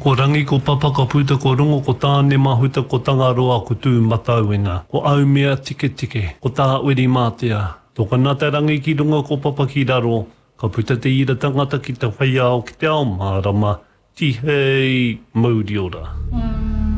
Ko rangi ko papa ka puta ko rongo ko tāne mahuta ko tangaroa ko tū matauenga. Ko au mea tike tike, ko tā uri mātea. Tō ka nata rangi ki runga ko papa ki raro, ka puta te ira tangata ki te whaiao ki te ao mārama, tihei mauri ora.